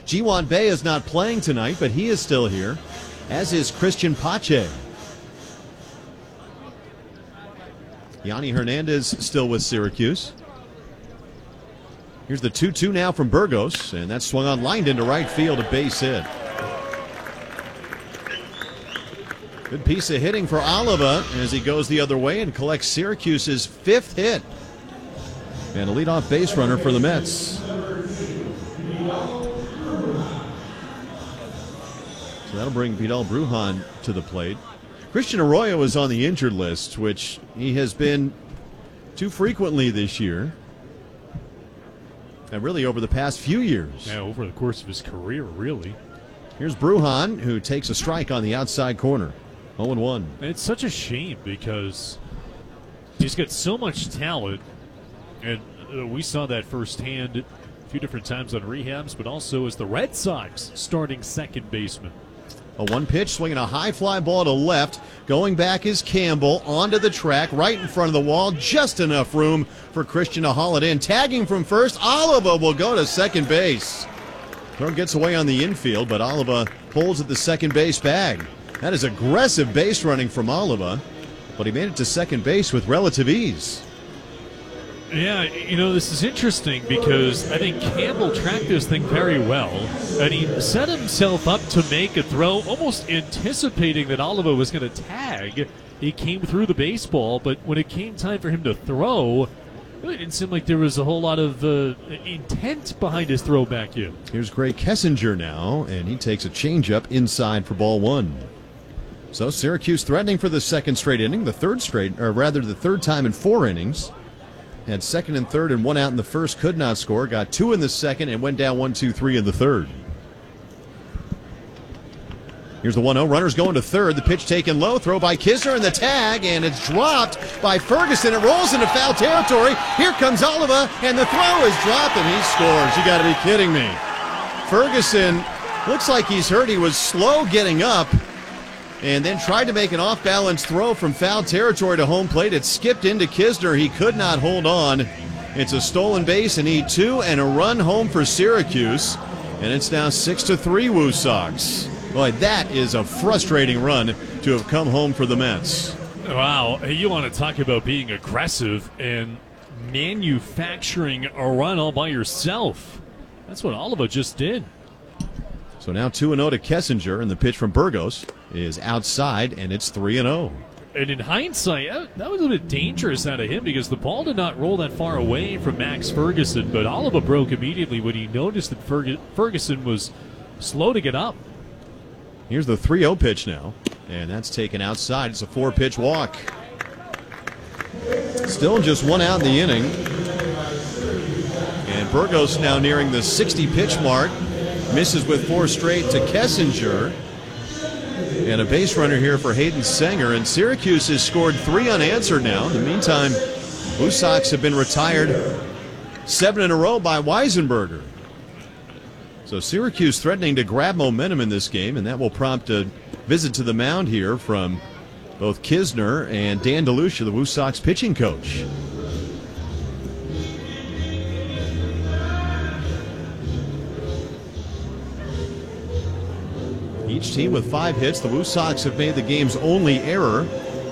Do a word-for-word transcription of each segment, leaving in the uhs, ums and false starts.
Jiwan Bay is not playing tonight, but he is still here, as is Christian Pache. Yanni Hernandez still with Syracuse. Here's the two two now from Burgos, and that's swung on, lined into right field, a base hit. Good piece of hitting for Oliva as he goes the other way and collects Syracuse's fifth hit. And a leadoff base runner for the Mets. So that'll bring Vidal Brujan to the plate. Christian Arroyo is on the injured list, which he has been too frequently this year. And really over the past few years. Yeah, over the course of his career, really. Here's Brujan, who takes a strike on the outside corner. oh and one. It's such a shame because he's got so much talent. And uh, we saw that firsthand a few different times on rehabs, but also as the Red Sox starting second baseman. A one pitch, swinging a high fly ball to left. Going back is Campbell onto the track, right in front of the wall. Just enough room for Christian to haul it in. Tagging from first, Oliva will go to second base. Throw gets away on the infield, but Oliva pulls at the second base bag. That is aggressive base running from Oliva, but he made it to second base with relative ease. Yeah, you know, this is interesting because I think Campbell tracked this thing very well, and he set himself up to make a throw, almost anticipating that Oliva was going to tag. He came through the baseball, but when it came time for him to throw, it really didn't seem like there was a whole lot of uh, intent behind his throw back in. Here's Gray Kessinger now, and he takes a changeup inside for ball one. So Syracuse threatening for the second straight inning, the third straight, or rather the third time in four innings. Had second and third and one out in the first, could not score. Got two in the second and went down one, two, three in the third. Here's the one oh. Runners going to third. The pitch taken low. Throw by Kisner and the tag, and it's dropped by Ferguson. It rolls into foul territory. Here comes Oliva, and the throw is dropped, and he scores. You got to be kidding me. Ferguson looks like he's hurt. He was slow getting up, and then tried to make an off-balance throw from foul territory to home plate. It skipped into Kisner. He could not hold on. It's a stolen base, an E two, and a run home for Syracuse. And it's now six to three Woo Sox. Boy, that is a frustrating run to have come home for the Mets. Wow, you want to talk about being aggressive and manufacturing a run all by yourself. That's what Oliva just did. So now two and oh to Kessinger, and the pitch from Burgos is outside, and it's three and oh. And in hindsight, that was a bit dangerous out of him because the ball did not roll that far away from Max Ferguson, but Oliva broke immediately when he noticed that Ferg- Ferguson was slow to get up. Here's the three oh pitch now, and that's taken outside. It's a four-pitch walk. Still just one out in the inning. And Burgos now nearing the sixty-pitch mark. Misses with four straight to Kessinger. And a base runner here for Hayden Sanger. And Syracuse has scored three unanswered now. In the meantime, Blue Sox have been retired seven in a row by Weisenberger. So Syracuse threatening to grab momentum in this game, and that will prompt a visit to the mound here from both Kisner and Dan DeLucia, the Woo Sox pitching coach. Each team with five hits. The Woo Sox have made the game's only error.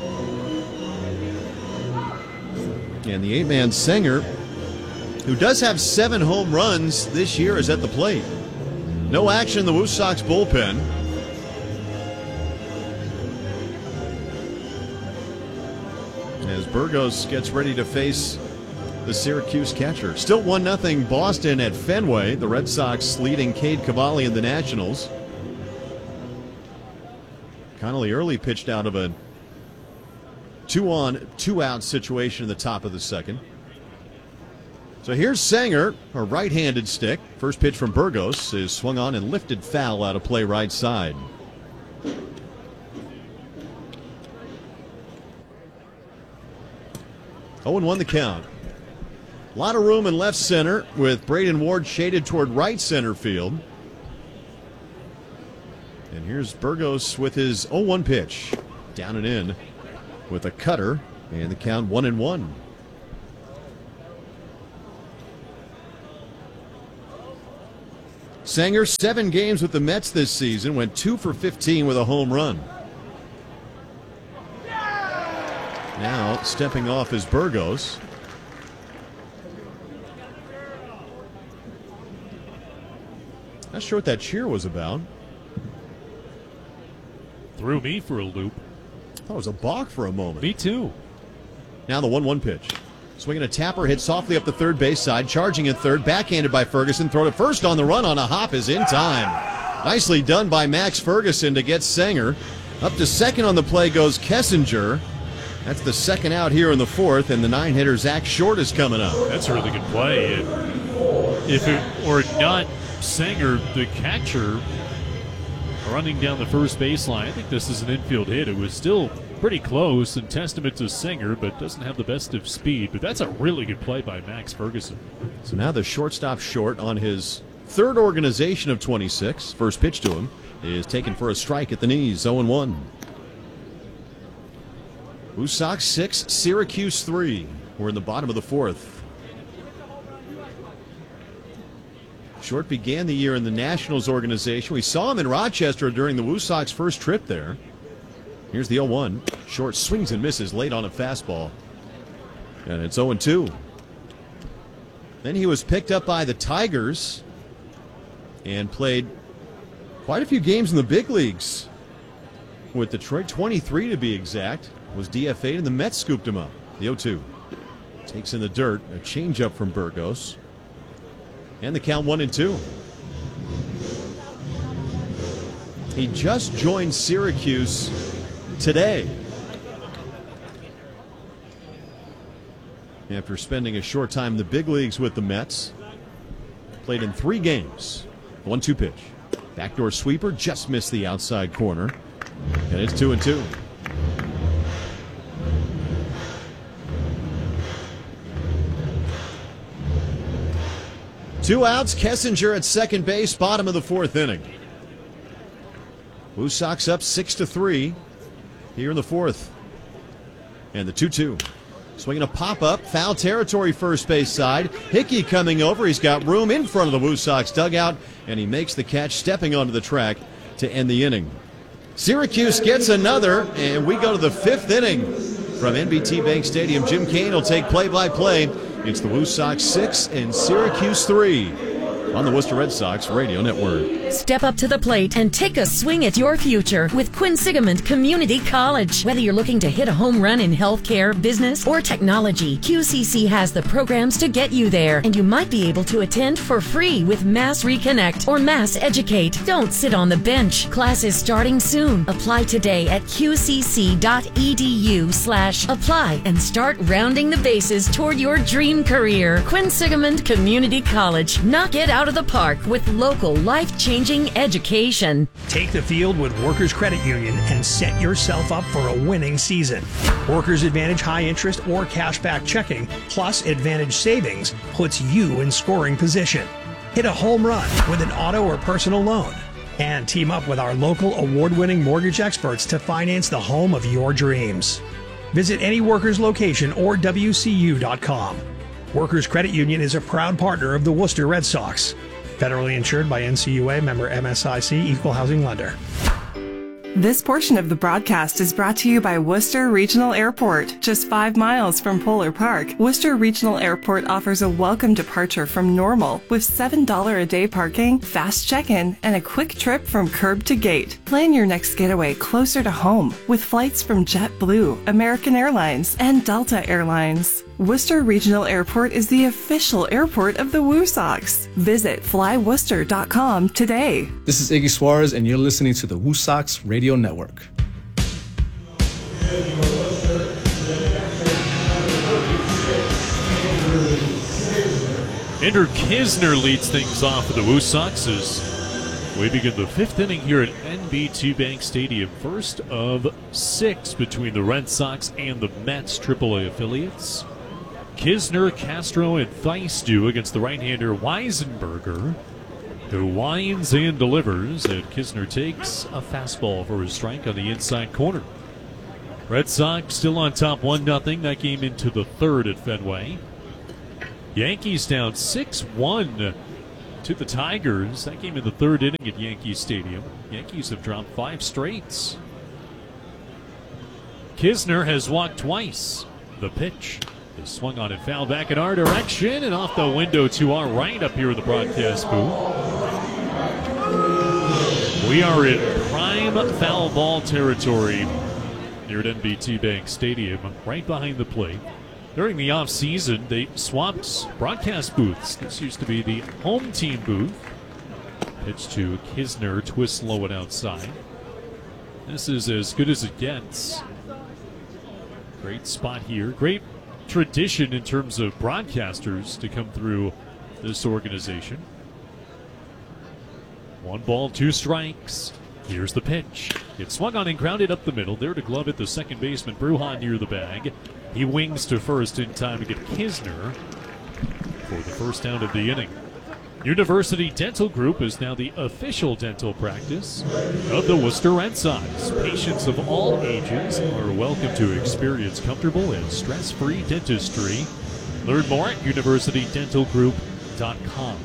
And the eight-man Sanger, who does have seven home runs this year, is at the plate. No action in the Woo Sox bullpen. As Burgos gets ready to face the Syracuse catcher. Still one nothing Boston at Fenway. The Red Sox leading Cade Cavalli and the Nationals. Connolly early pitched out of a two-on, two-out situation in the top of the second. So here's Sanger, a right-handed stick. First pitch from Burgos is swung on and lifted foul out of play right side. oh and one the count. A lot of room in left center with Braden Ward shaded toward right center field. And here's Burgos with his oh one pitch. Down and in with a cutter, and the count one and one. Sanger, seven games with the Mets this season, went two for fifteen with a home run. Now stepping off is Burgos. Not sure what that cheer was about. Threw me for a loop. I thought it was a balk for a moment. Me too. Now the one one pitch. Swinging a tapper, hit softly up the third base side, charging at third, backhanded by Ferguson. Throw to first on the run on a hop is in time. Nicely done by Max Ferguson to get Sanger. Up to second on the play goes Kessinger. That's the second out here in the fourth, and the nine-hitter Zach Short is coming up. That's a really good play. It, if it were not Sanger, the catcher, running down the first baseline, I think this is an infield hit. It was still pretty close, and testament to Sanger, but doesn't have the best of speed. But that's a really good play by Max Ferguson. So now the shortstop Short on his third organization of twenty-six. First pitch to him is taken for a strike at the knees, oh and one. Blue Sox six, Syracuse three. We're in the bottom of the fourth. Short began the year in the Nationals organization. We saw him in Rochester during the Woo Sox first trip there. Here's the oh one. Short swings and misses late on a fastball. And it's oh and two. Then he was picked up by the Tigers and played quite a few games in the big leagues with Detroit, twenty-three to be exact. Was D F A'd and the Mets scooped him up. The oh two. Takes in the dirt. A changeup from Burgos. And the count one and two. He just joined Syracuse today after spending a short time in the big leagues with the Mets. Played in three games. one two pitch. Backdoor sweeper just missed the outside corner. And it's two and two. Two outs, Kessinger at second base, bottom of the fourth inning. Blue Sox up six to three here in the fourth. And the two two. Swinging a pop-up, foul territory first base side. Hickey coming over. He's got room in front of the Woo Sox dugout, and he makes the catch, stepping onto the track to end the inning. Syracuse gets another, and we go to the fifth inning from N B T Bank Stadium. Jim Kane will take play-by-play. It's the Woo Sox six and Syracuse three on the Worcester Red Sox Radio Network. Step up to the plate and take a swing at your future with Quinsigamond Community College. Whether you're looking to hit a home run in healthcare, business, or technology, Q C C has the programs to get you there, and you might be able to attend for free with Mass Reconnect or Mass Educate. Don't sit on the bench. Classes starting soon. Apply today at qcc.edu slash apply and start rounding the bases toward your dream career. Quinsigamond Community College. Knock it out of the park with local life-changing education. Take the field with Workers Credit Union and set yourself up for a winning season. Workers Advantage high interest or cashback checking plus Advantage savings puts you in scoring position. Hit a home run with an auto or personal loan and team up with our local award-winning mortgage experts to finance the home of your dreams. Visit any Workers location or W C U dot com. Workers Credit Union is a proud partner of the Worcester Red Sox. Federally insured by N C U A, member M S I C, equal housing lender. This portion of the broadcast is brought to you by Worcester Regional Airport. Just five miles from Polar Park, Worcester Regional Airport offers a welcome departure from normal with seven dollars a day parking, fast check-in, and a quick trip from curb to gate. Plan your next getaway closer to home with flights from JetBlue, American Airlines, and Delta Airlines. Worcester Regional Airport is the official airport of the Woo Sox. Visit fly worcester dot com today. This is Iggy Suarez, and you're listening to the Woo Sox Radio Network. Ender Kisner leads things off for the Woo Sox as we begin the fifth inning here at N B T Bank Stadium. First of six between the Red Sox and the Mets triple A affiliates. Kisner, Castro, and Theistu against the right-hander Weisenberger, who winds and delivers, and Kisner takes a fastball for a strike on the inside corner. Red Sox still on top one nothing. That game into the third at Fenway. Yankees down six one to the Tigers. That game in the third inning at Yankee Stadium. Yankees have dropped five straights. Kisner has walked twice. The pitch is swung on and fouled back in our direction and off the window to our right up here in the broadcast booth. We are in prime foul ball territory here at N B T Bank Stadium, right behind the plate. During the offseason, they swapped broadcast booths. This used to be the home team booth. Pitch to Kisner, twist low and outside. This is as good as it gets. Great spot here. Great tradition in terms of broadcasters to come through this organization. One ball, two strikes. Here's the pitch. It's swung on and grounded up the middle. There to glove it, the second baseman, Brujan, near the bag. He wings to first in time to get Kisner for the first out of the inning. University Dental Group is now the official dental practice of the Worcester Red Sox. Patients of all ages are welcome to experience comfortable and stress-free dentistry. Learn more at university dental group dot com.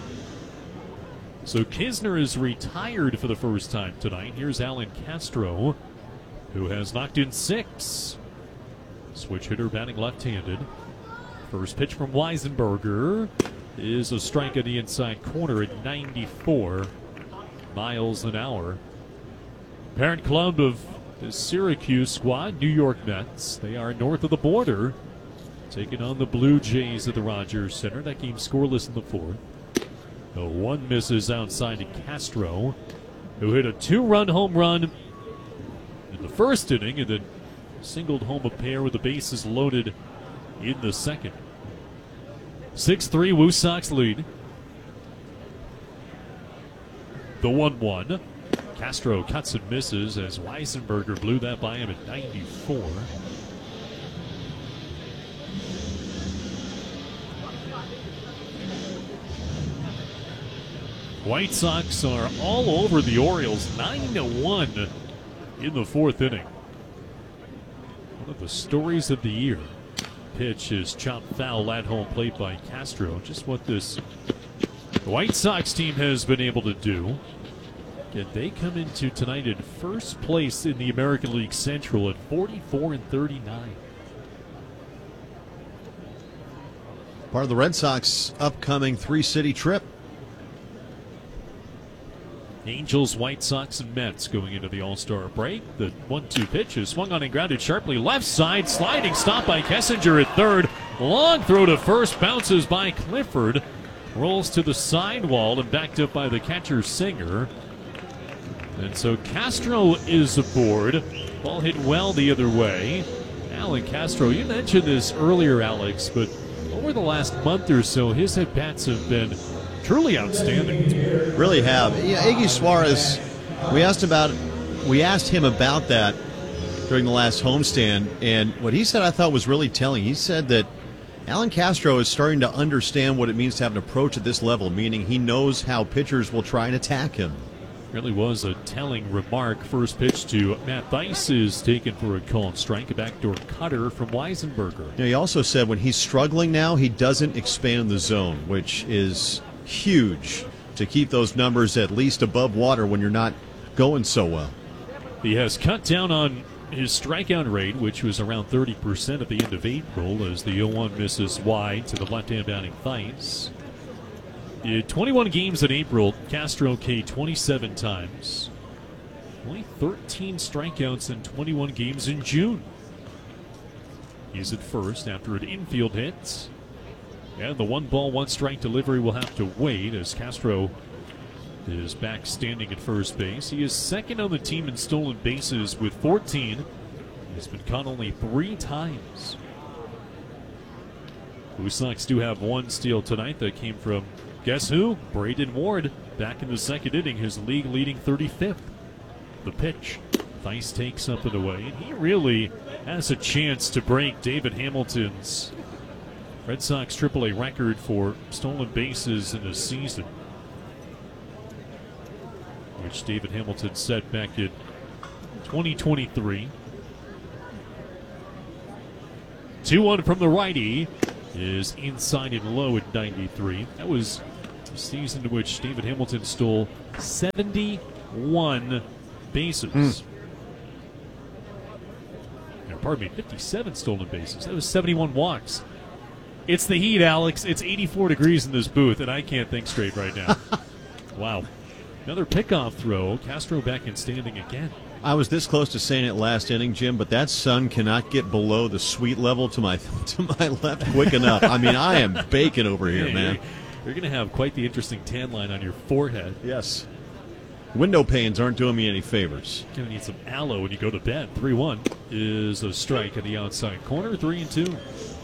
So Kisner is retired for the first time tonight. Here's Alan Castro, who has knocked in six. Switch hitter batting left-handed. First pitch from Weisenberger is a strike on the inside corner at ninety-four miles an hour. Parent club of the Syracuse squad, New York Mets. They are north of the border, taking on the Blue Jays at the Rogers Center. That game scoreless in the fourth. The one misses outside to Castro, who hit a two-run home run in the first inning and then singled home a pair with the bases loaded in the second. six three, Woo Sox lead. The one one. Castro cuts and misses as Weisenberger blew that by him at ninety-four. White Sox are all over the Orioles, nine to one in the fourth inning. One of the stories of the year. Pitch is chopped foul at home plate by Castro. Just what this White Sox team has been able to do. Can they come into tonight in first place in the American League Central at forty-four and thirty-nine? Part of the Red Sox upcoming three-city trip. Angels, White Sox, and Mets going into the All-Star break. The one two pitch is swung on and grounded sharply left side. Sliding stop by Kessinger at third. Long throw to first. Bounces by Clifford. Rolls to the sidewall and backed up by the catcher Singer. And so Castro is aboard. Ball hit well the other way. Alan Castro, you mentioned this earlier, Alex, but over the last month or so, his at-bats have been truly outstanding. Really have. Yeah, Iggy Suarez, we asked about we asked him about that during the last homestand, and what he said I thought was really telling. He said that Alan Castro is starting to understand what it means to have an approach at this level, meaning he knows how pitchers will try and attack him. Really was a telling remark. First pitch to Matt Thaiss is taken for a called strike. A backdoor cutter from Weisenberger. You know, he also said when he's struggling now, he doesn't expand the zone, which is huge to keep those numbers at least above water when you're not going so well. He has cut down on his strikeout rate, which was around thirty percent at the end of April, as the oh one misses wide to the left-hand batting Thaiss. In twenty-one games in April, Castro K twenty-seven times. Only thirteen strikeouts in twenty-one games in June. He's at first after an infield hit. And the one ball, one strike delivery will have to wait as Castro is back standing at first base. He is second on the team in stolen bases with fourteen. He's been caught only three times. Blue Sox do have one steal tonight that came from, guess who? Braden Ward, back in the second inning, his league-leading thirty-fifth. The pitch. Thaiss takes something away, and he really has a chance to break David Hamilton's Red Sox triple A record for stolen bases in a season, which David Hamilton set back in twenty twenty-three. two one from the righty is inside and low at ninety-three. That was A season in which David Hamilton stole seventy-one bases. Mm. No, pardon me, fifty-seven stolen bases. That was seventy-one walks. It's the heat, Alex. It's eighty-four degrees in this booth, and I can't think straight right now. Wow. Another pickoff throw. Castro back in standing again. I was this close to saying it last inning, Jim, but that sun cannot get below the sweet level to my to my left quick enough. I mean, I am baking over here, yeah, man. You're, you're going to have quite the interesting tan line on your forehead. Yes. Window panes aren't doing me any favors. Going to need some aloe when you go to bed. three one is a strike in the outside corner. three and two.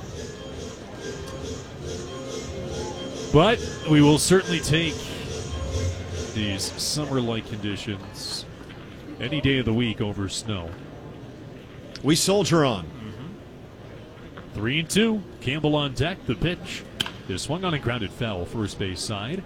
But we will certainly take these summer-like conditions any day of the week over snow. We soldier on. Mm-hmm. Three and two. Campbell on deck. The pitch is swung on and grounded foul, first base side.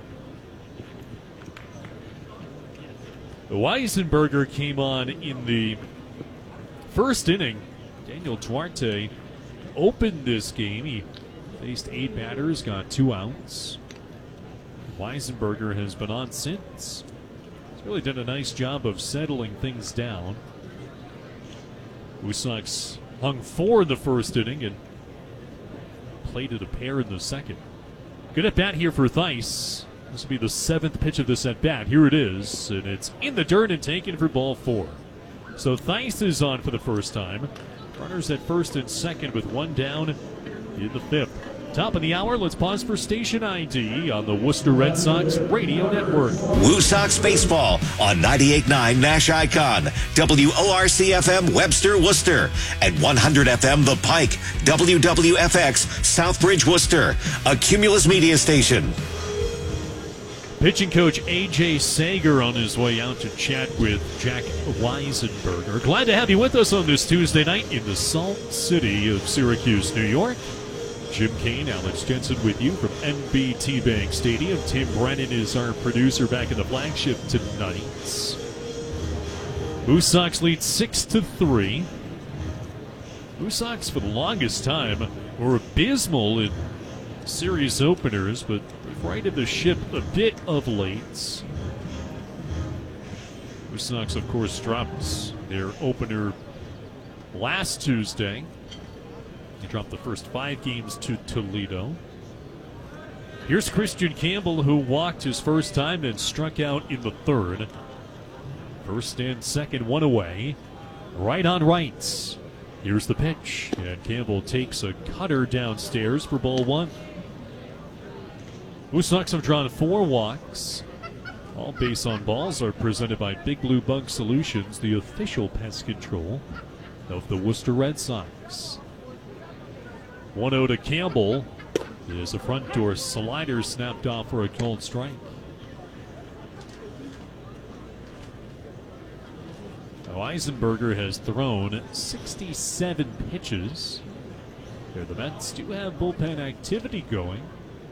Weisenberger came on in the first inning. Daniel Duarte opened this game. He faced eight batters, got two outs. Weisenberger has been on since. He's really done a nice job of settling things down. Blue Sox hung four in the first inning and plated a pair in the second. Good at bat here for Theis. This will be the seventh pitch of this at bat. Here it is, and it's in the dirt and taken for ball four. So Theis is on for the first time. Runners at first and second with one down in the fifth. Top of the hour, let's pause for station I D on the Worcester Red Sox Radio Network. Woo Sox Baseball on ninety-eight point nine Nash Icon, W O R C F M Webster, Worcester, and one hundred F M The Pike, W W F X Southbridge, Worcester, a Cumulus media station. Pitching coach A J Sager on his way out to chat with Jack Weisenberger. Glad to have you with us on this Tuesday night in the Salt City of Syracuse, New York. Jim Kane, Alex Jensen with you from N B T Bank Stadium. Tim Brennan is our producer back in the flagship tonight. Blue Sox lead six to three. Blue Sox for the longest time were abysmal in series openers, but righted the ship a bit of late. Blue Sox, of course, dropped their opener last Tuesday. They dropped the first five games to Toledo. Here's Christian Campbell, who walked his first time and struck out in the third. First and second, one away. Right on right. Here's the pitch, and Campbell takes a cutter downstairs for ball one. Blue Sox have drawn four walks. All base on balls are presented by Big Blue Bug Solutions, the official pest control of the Worcester Red Sox. one oh to Campbell. There's a front door slider snapped off for a cold strike. Weisenberger has thrown sixty-seven pitches. Here the Mets do have bullpen activity going.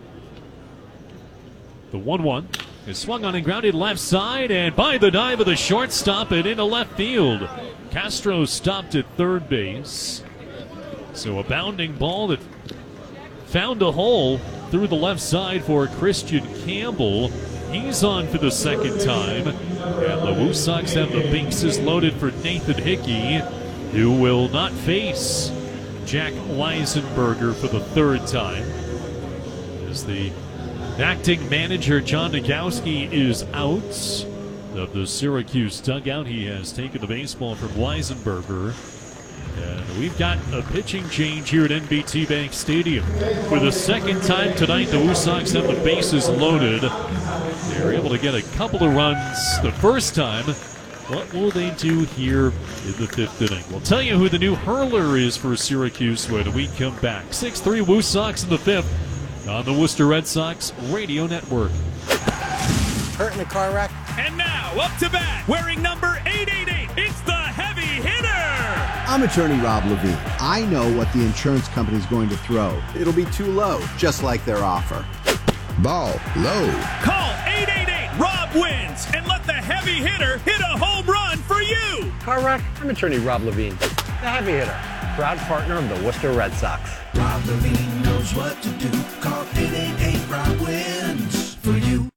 The one one is swung on and grounded left side, and by the dive of the shortstop and into left field. Castro stopped at third base. So a bounding ball that found a hole through the left side for Christian Campbell. He's on for the second time. And the Woo Sox have the bases loaded for Nathan Hickey, who will not face Jack Weisenberger for the third time. As the acting manager John Nagowski is out of the Syracuse dugout, he has taken the baseball from Weisenberger. And we've got a pitching change here at N B T Bank Stadium. For the second time tonight, the Woo Sox have the bases loaded. They're able to get a couple of runs the first time. What will they do here in the fifth inning? We'll tell you who the new hurler is for Syracuse when we come back. six three Woo Sox in the fifth on the Worcester Red Sox Radio Network. Hurt in a car wreck. And now, up to bat, wearing number eight eighty-eight, it's the heavy hitter! I'm attorney Rob Levine. I know what the insurance company is going to throw. It'll be too low, just like their offer. Ball low. Call eight eight eight, Rob wins, and let the heavy hitter hit a home run for you! Car wreck? I'm attorney Rob Levine. The heavy hitter, proud partner of the Worcester Red Sox. Rob Levine knows what to do. Call eight eight eight, Rob wins for you.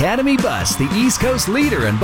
Academy Bus, the East Coast leader in